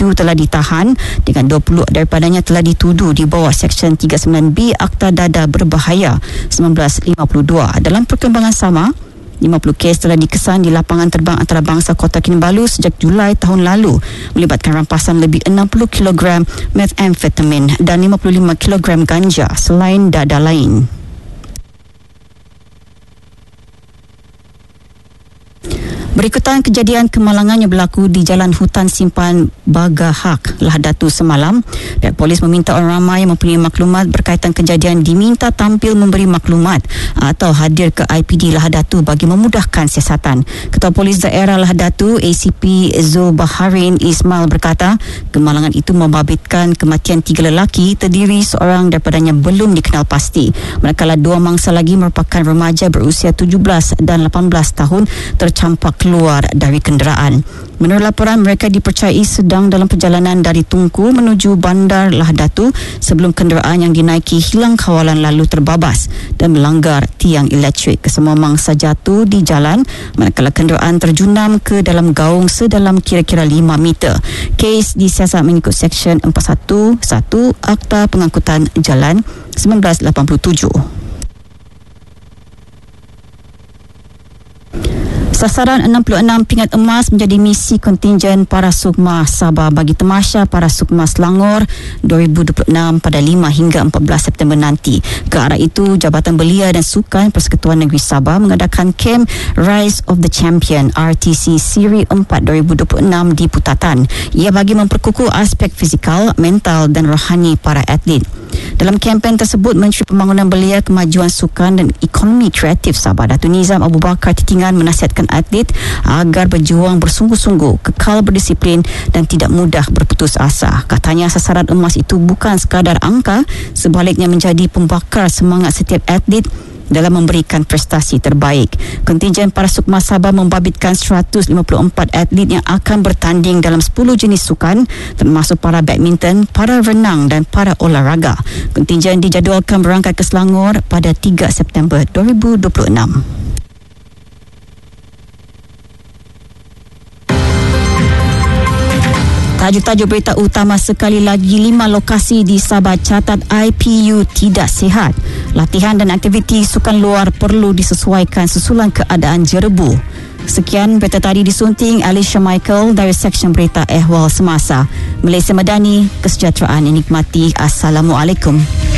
telah ditahan dengan 20 daripadanya telah dituduh di bawah Seksyen 39B Akta Dadah Berbahaya 1952. Dalam perkembangan sama, 50 kes telah dikesan di lapangan terbang antarabangsa Kota Kinabalu sejak Julai tahun lalu, melibatkan rampasan lebih 60 kg methamfetamin dan 55 kg ganja selain dadah lain. Berikutan kejadian kemalangan yang berlaku di Jalan Hutan Simpan Bagahak, Lahadatu semalam. Pihak polis meminta orang ramai yang mempunyai maklumat berkaitan kejadian diminta tampil memberi maklumat atau hadir ke IPD Lahadatu bagi memudahkan siasatan. Ketua Polis Daerah Lahadatu ACP Zul Baharin Ismail berkata, kemalangan itu membabitkan kematian 3 lelaki, terdiri seorang daripadanya belum dikenal pasti. Manakala 2 mangsa lagi merupakan remaja berusia 17 dan 18 tahun tercampak keluar dari kenderaan. Menurut laporan, mereka dipercayai sedang dalam perjalanan dari Tunku menuju Bandar Lahadatu sebelum kenderaan yang dinaiki hilang kawalan lalu terbabas dan melanggar tiang elektrik. Kesemua mangsa jatuh di jalan manakala kenderaan terjunam ke dalam gaung sedalam kira-kira 5 meter. Kes disiasat mengikut Seksyen 411 Akta Pengangkutan Jalan 1987. Sasaran 66 pingat emas menjadi misi kontingen para Sukma Sabah bagi Tamasya para Sukma Selangor 2026 pada 5 hingga 14 September nanti. Ke arah itu, Jabatan Belia dan Sukan Persekutuan Negeri Sabah mengadakan kem Rise of the Champion RTC Siri 4 2026 di Putatan. Ia bagi memperkukuh aspek fizikal, mental dan rohani para atlet. Dalam kempen tersebut, Menteri Pembangunan Belia, Kemajuan Sukan dan Ekonomi Kreatif Sabah Datuk Nizam Abu Bakar Titingan menasihatkan atlet agar berjuang bersungguh-sungguh, kekal berdisiplin dan tidak mudah berputus asa. Katanya sasaran emas itu bukan sekadar angka, sebaliknya menjadi pembakar semangat setiap atlet dalam memberikan prestasi terbaik. Kontingen para Sukma Sabah membabitkan 154 atlet yang akan bertanding dalam 10 jenis sukan, termasuk para badminton, para renang dan para olahraga. Kontingen dijadualkan berangkat ke Selangor pada 3 September 2026. Tajuk-tajuk berita utama sekali lagi. 5 lokasi di Sabah catat IPU tidak sihat. Latihan dan aktiviti sukan luar perlu disesuaikan susulan keadaan jerebu. Sekian berita tadi disunting Alicia Michael dari Seksyen Berita Ehwal Semasa. Malaysia Madani, kesejahteraan yang nikmati. Assalamualaikum.